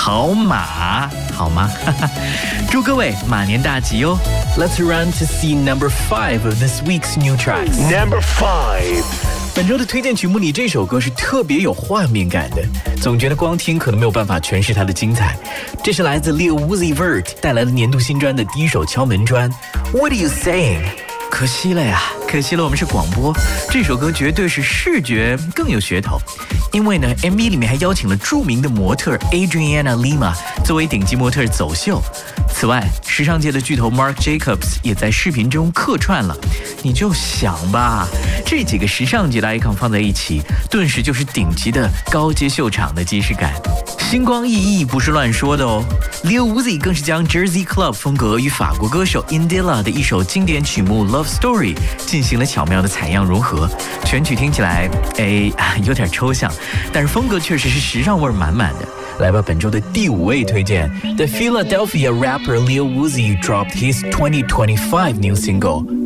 好马，好吗？祝各位马年大吉哦。Let's run to see number 5 of this week's new tracks. Number 5. 本周的推荐曲目里，这首歌是特别有画面感的，总觉得光听可能没有办法诠释它的精彩。这是来自 Lil Uzi Vert 带来的年度新专的第一首敲门砖。What are you saying？ 可惜了呀，可惜了，我们是广播。这首歌绝对是视觉更有噱头，因为呢 MV 里面还邀请了著名的模特 Adriana Lima 作为顶级模特走秀。此外，时尚界的巨头 Marc Jacobs 也在视频中客串了。你就想吧，这几个时尚界的 icon 放在一起，顿时就是顶级的高阶秀场的即视感。星光熠熠不是乱说的哦。Lil Uzi 更是将 Jersey Club 风格与法国歌手 Indila 的一首经典曲目 Love Story 进行了巧妙的采样融合，全曲听起来有点抽象，但是风格确实是时尚味满满的。来吧，本周的第5位推荐 The Philadelphia rapper Lil Uzi dropped his 2025 new single